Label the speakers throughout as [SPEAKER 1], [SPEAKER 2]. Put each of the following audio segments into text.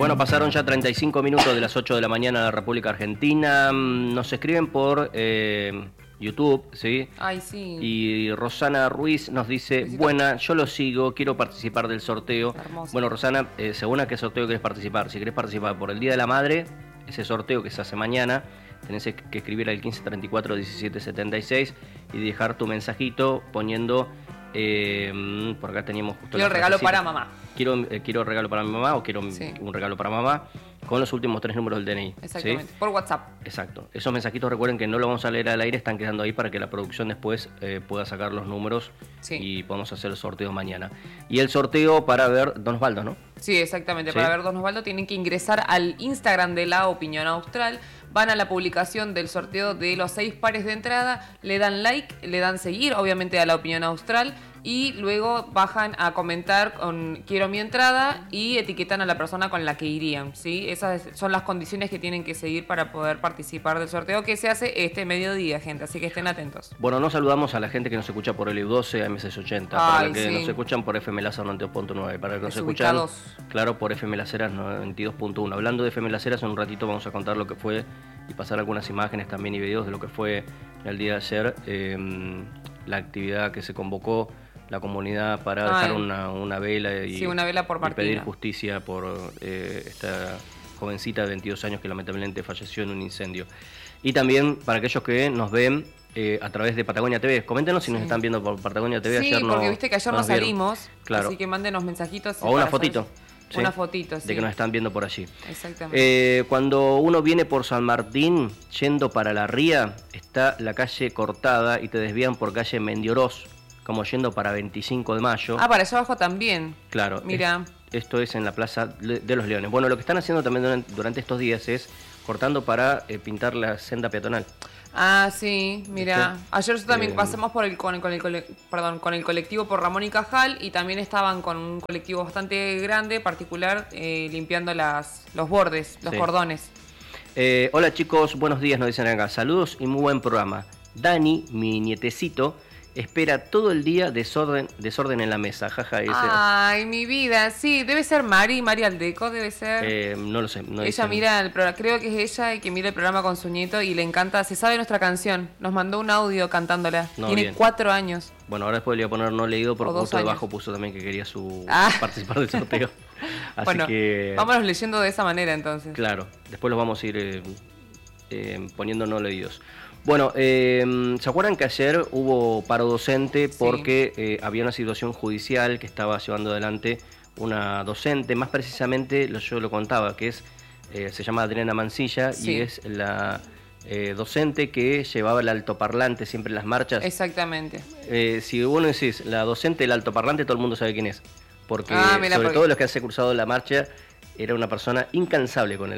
[SPEAKER 1] Bueno, pasaron ya 35 minutos de las 8 de la mañana en la República Argentina. Nos escriben por YouTube, ¿sí?
[SPEAKER 2] Ay, sí.
[SPEAKER 1] Y Rosana Ruiz nos dice,
[SPEAKER 2] Besito.
[SPEAKER 1] buena, yo lo sigo, quiero participar del sorteo.
[SPEAKER 2] Hermoso.
[SPEAKER 1] Bueno, Rosana, según a qué sorteo querés participar. Si querés participar por el Día de la Madre, ese sorteo que se hace mañana, tenés que escribir al 1534 1776 y dejar tu mensajito poniendo... por acá teníamos justo...
[SPEAKER 2] Quiero regalo para mamá.
[SPEAKER 1] Quiero regalo para mi mamá o quiero
[SPEAKER 2] Sí.
[SPEAKER 1] un regalo para mamá con los últimos 3 números del DNI.
[SPEAKER 2] Exactamente.
[SPEAKER 1] ¿Sí?
[SPEAKER 2] Por WhatsApp.
[SPEAKER 1] Exacto. Esos mensajitos, recuerden que no los vamos a leer al aire, están quedando ahí para que la producción después pueda sacar los números
[SPEAKER 2] Sí.
[SPEAKER 1] y podamos hacer el sorteo mañana. Y el sorteo para ver Don Osvaldo, ¿no?
[SPEAKER 2] Sí, exactamente.
[SPEAKER 1] Sí.
[SPEAKER 2] Para ver Don Osvaldo tienen que ingresar al Instagram de La Opinión Austral, van a la publicación del sorteo de los 6 pares de entrada, le dan like, le dan seguir, obviamente, a La Opinión Austral, y luego bajan a comentar con quiero mi entrada y etiquetan a la persona con la que irían, ¿sí? Esas son las condiciones que tienen que seguir para poder participar del sorteo que se hace este mediodía, gente, así que estén atentos.
[SPEAKER 1] Bueno, nos saludamos a la gente que nos escucha por el EU12 AM680, para los que nos escuchan por FM Láser 92.9, para los que nos escuchan, claro, por FM Láseras 92.1. Hablando de FM Láseras, en un ratito vamos a contar lo que fue y pasar algunas imágenes también y videos de lo que fue el día de ayer, la actividad que se convocó la comunidad para dejar una vela y,
[SPEAKER 2] sí, una vela por
[SPEAKER 1] y pedir justicia por esta jovencita de 22 años que lamentablemente falleció en un incendio. Y también para aquellos que nos ven a través de Patagonia TV, coméntenos si nos están viendo por Patagonia TV.
[SPEAKER 2] Sí,
[SPEAKER 1] ayer
[SPEAKER 2] porque viste que ayer no salimos,
[SPEAKER 1] claro.
[SPEAKER 2] Así que mándenos mensajitos.
[SPEAKER 1] O una fotito.
[SPEAKER 2] ¿Sí? Una fotito, sí.
[SPEAKER 1] De que nos están viendo por allí.
[SPEAKER 2] Exactamente.
[SPEAKER 1] Cuando uno viene por San Martín, yendo para la Ría, está la calle cortada y te desvían por calle Mendiorós, como yendo para 25 de mayo.
[SPEAKER 2] Ah, para allá abajo también.
[SPEAKER 1] Claro.
[SPEAKER 2] Mira.
[SPEAKER 1] Esto es en la Plaza de los Leones. Bueno, lo que están haciendo también durante estos días es cortando para pintar la senda peatonal.
[SPEAKER 2] Ah, sí, mira. Ayer también pasamos por con el colectivo por Ramón y Cajal y también estaban con un colectivo bastante grande, particular, limpiando los bordes, los cordones.
[SPEAKER 1] Hola chicos, buenos días, nos dicen acá. Saludos y muy buen programa. Dani, mi nietecito, espera todo el día desorden en la mesa, jaja.
[SPEAKER 2] Ay, mi vida, sí, debe ser Mari Aldeco, debe ser.
[SPEAKER 1] No lo sé. No
[SPEAKER 2] ella mira el programa, creo que es ella que mira el programa con su nieto y le encanta, se sabe nuestra canción, nos mandó un audio cantándola, tiene 4 años.
[SPEAKER 1] Bueno, ahora después le voy a poner no leído porque justo debajo puso también que quería participar del sorteo. Así
[SPEAKER 2] bueno,
[SPEAKER 1] que
[SPEAKER 2] vámonos leyendo de esa manera entonces.
[SPEAKER 1] Claro, después los vamos a ir poniendo no leídos. Bueno, ¿se acuerdan que ayer hubo paro docente porque había una situación judicial que estaba llevando adelante una docente? Más precisamente, yo lo contaba, que se llama Adriana Mancilla y es la docente que llevaba el altoparlante siempre en las marchas.
[SPEAKER 2] Exactamente.
[SPEAKER 1] Si vos decís la docente del altoparlante, todo el mundo sabe quién es. Porque sobre todo los que han cruzado la marcha, era una persona incansable por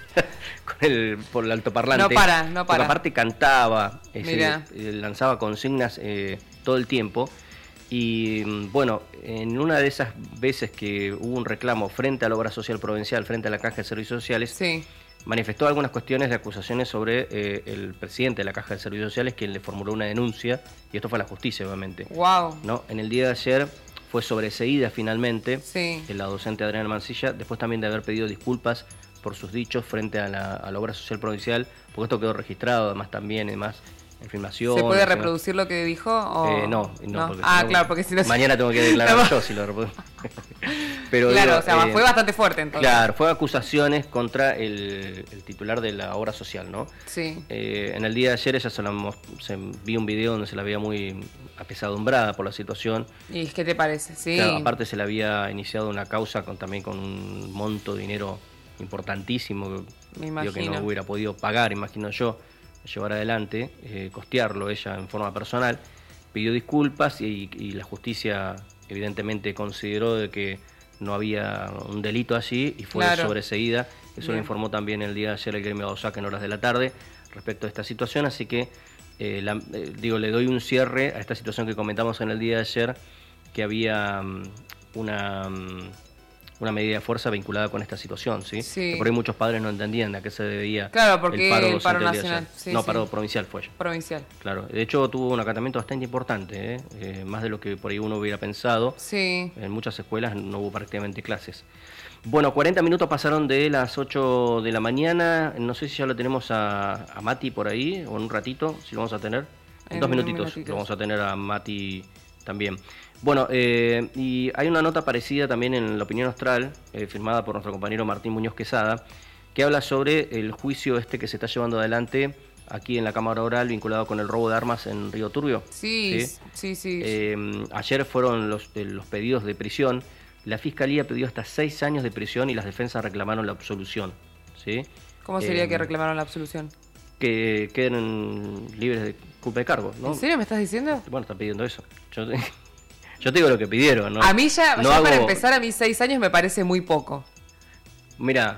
[SPEAKER 1] el altoparlante.
[SPEAKER 2] No para.
[SPEAKER 1] Porque aparte cantaba, lanzaba consignas todo el tiempo. Y bueno, en una de esas veces que hubo un reclamo frente a la obra social provincial, frente a la Caja de Servicios Sociales, manifestó algunas cuestiones de acusaciones sobre el presidente de la Caja de Servicios Sociales, quien le formuló una denuncia, y esto fue a la justicia, obviamente.
[SPEAKER 2] Wow.
[SPEAKER 1] ¿No? En el día de ayer fue sobreseída finalmente la docente Adriana Mancilla, después también de haber pedido disculpas por sus dichos frente a la obra social provincial, porque esto quedó registrado además también, además en filmación.
[SPEAKER 2] ¿Se puede reproducir lo que dijo? O...
[SPEAKER 1] No. Porque
[SPEAKER 2] claro, porque si no...
[SPEAKER 1] Mañana tengo que declarar yo si lo reproduzco. Pero
[SPEAKER 2] claro, fue bastante fuerte entonces.
[SPEAKER 1] Claro, fue acusaciones contra el titular de la obra social, ¿no?
[SPEAKER 2] Sí.
[SPEAKER 1] En el día de ayer ella vi un video donde se la veía muy apesadumbrada por la situación.
[SPEAKER 2] ¿Y qué te parece? Sí.
[SPEAKER 1] Claro, aparte se le había iniciado una causa también con un monto de dinero importantísimo.
[SPEAKER 2] Me imagino.
[SPEAKER 1] Que no hubiera podido pagar, imagino yo, llevar adelante, costearlo ella en forma personal. Pidió disculpas y la justicia evidentemente consideró de que no había un delito allí y fue sobreseída. Eso lo informó también el día de ayer el gremio de Osaca en horas de la tarde respecto a esta situación, así que le doy un cierre a esta situación que comentamos en el día de ayer, que había una una medida de fuerza vinculada con esta situación, ¿sí?
[SPEAKER 2] Sí.
[SPEAKER 1] Que por ahí muchos padres no entendían a qué se debía
[SPEAKER 2] Claro, porque el paro
[SPEAKER 1] docente del día de
[SPEAKER 2] nacional.
[SPEAKER 1] ayer.
[SPEAKER 2] Sí,
[SPEAKER 1] no,
[SPEAKER 2] sí.
[SPEAKER 1] paro provincial fue.
[SPEAKER 2] Provincial.
[SPEAKER 1] Claro, de hecho tuvo un acatamiento bastante importante, más de lo que por ahí uno hubiera pensado.
[SPEAKER 2] Sí.
[SPEAKER 1] En muchas escuelas no hubo prácticamente clases. Bueno, 40 minutos pasaron de las 8 de la mañana. No sé si ya lo tenemos a Mati por ahí, o en un ratito, si lo vamos a tener. En 2 minutitos lo vamos a tener a Mati también. Bueno, y hay una nota parecida también en La Opinión Austral, firmada por nuestro compañero Martín Muñoz Quesada, que habla sobre el juicio que se está llevando adelante aquí en la Cámara Oral vinculado con el robo de armas en Río Turbio.
[SPEAKER 2] Sí.
[SPEAKER 1] Ayer fueron los pedidos de prisión. La Fiscalía pidió hasta 6 años de prisión y las defensas reclamaron la absolución, ¿sí?
[SPEAKER 2] ¿Cómo sería que reclamaron la absolución?
[SPEAKER 1] Que queden libres de culpa de cargo, ¿no?
[SPEAKER 2] ¿En serio me estás diciendo?
[SPEAKER 1] Bueno, están pidiendo eso. Yo te digo lo que pidieron, ¿no?
[SPEAKER 2] A mí ya
[SPEAKER 1] no
[SPEAKER 2] para empezar, a mí 6 años me parece muy poco.
[SPEAKER 1] Mira,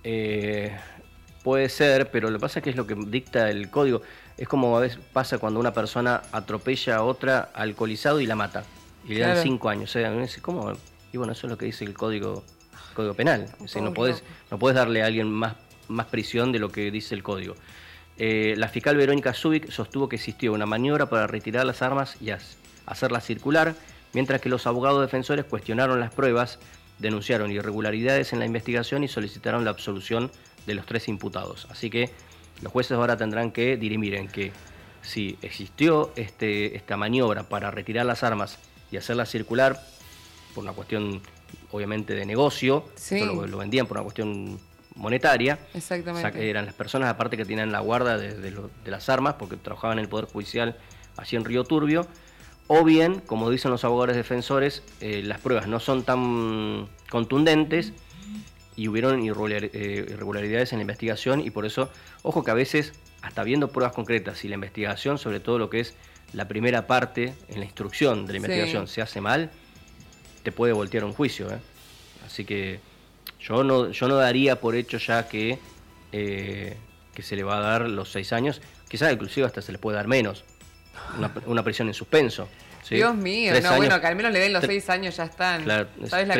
[SPEAKER 1] puede ser, pero lo que pasa es que es lo que dicta el código. Es como a veces pasa cuando una persona atropella a otra alcoholizado y la mata. Y le dan 5 años. O sea, uno dice, ¿cómo? Y bueno, eso es lo que dice el código penal. Es decir, no podés darle a alguien más prisión de lo que dice el código. La fiscal Verónica Zubik sostuvo que existió una maniobra para retirar las armas y hacerlas circular, mientras que los abogados defensores cuestionaron las pruebas, denunciaron irregularidades en la investigación y solicitaron la absolución de los 3 imputados. Así que los jueces ahora tendrán que dirimir en que si existió esta maniobra para retirar las armas y hacerlas circular por una cuestión obviamente de negocio,
[SPEAKER 2] sí.
[SPEAKER 1] lo vendían por una cuestión monetaria.
[SPEAKER 2] Exactamente.
[SPEAKER 1] O sea, eran las personas aparte que tenían la guarda de las armas porque trabajaban en el Poder Judicial allí en Río Turbio, o bien, como dicen los abogados defensores, las pruebas no son tan contundentes y hubieron irregularidades en la investigación y por eso, ojo que a veces, hasta viendo pruebas concretas, si la investigación, sobre todo lo que es la primera parte en la instrucción de la investigación, se hace mal, te puede voltear un juicio, ¿eh? Así que yo no daría por hecho ya que se le va a dar los 6 años, quizás inclusive hasta se le puede dar menos, una prisión en suspenso. ¿Sí?
[SPEAKER 2] Dios mío, no, bueno, que al menos le den los 6 años ya están.
[SPEAKER 1] Claro,
[SPEAKER 2] ¿Sabes la